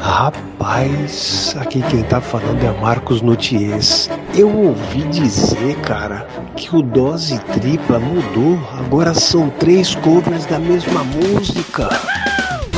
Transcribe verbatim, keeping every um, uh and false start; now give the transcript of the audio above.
Rapaz, aqui quem tá falando é Marcos Nutiers. Eu ouvi dizer, cara, que o Dose Tripla mudou. Agora são três covers da mesma música.